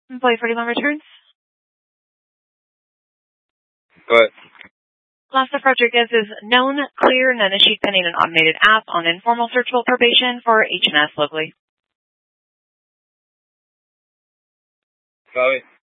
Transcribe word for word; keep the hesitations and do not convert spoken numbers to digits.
Employee forty-one returns. Go ahead. Last Rodriguez is known, clear, none issued pending an automated app on informal searchable probation for H and S locally. Copy.